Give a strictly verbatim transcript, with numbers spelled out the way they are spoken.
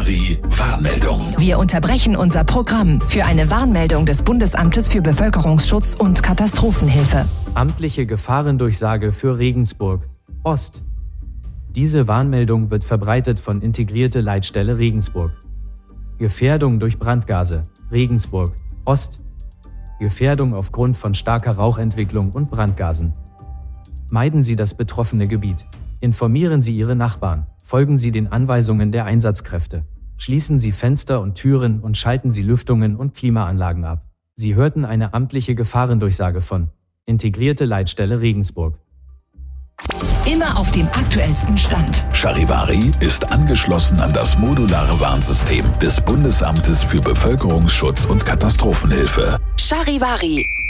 Charivari Warnmeldung. Wir unterbrechen unser Programm für eine Warnmeldung des Bundesamtes für Bevölkerungsschutz und Katastrophenhilfe. Amtliche Gefahrendurchsage für Regensburg Ost. Diese Warnmeldung wird verbreitet von Integrierte Leitstelle Regensburg. Gefährdung durch Brandgase Regensburg Ost. Gefährdung aufgrund von starker Rauchentwicklung und Brandgasen. Meiden Sie das betroffene Gebiet. Informieren Sie Ihre Nachbarn. Folgen Sie den Anweisungen der Einsatzkräfte. Schließen Sie Fenster und Türen und schalten Sie Lüftungen und Klimaanlagen ab. Sie hörten eine amtliche Gefahrendurchsage von Integrierte Leitstelle Regensburg. Immer auf dem aktuellsten Stand. Charivari ist angeschlossen an das modulare Warnsystem des Bundesamtes für Bevölkerungsschutz und Katastrophenhilfe. Charivari.